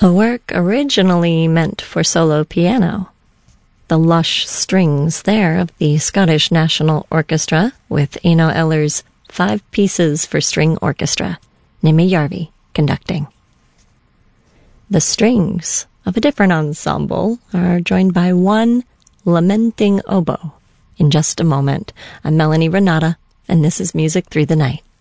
a work originally meant for solo piano. The lush strings there of the Scottish National Orchestra with Eno Eller's 5 Pieces for String Orchestra, Nimi Järvi conducting. The strings of a different ensemble are joined by one lamenting oboe. In just a moment, I'm Melanie Renata, and this is Music Through the Night.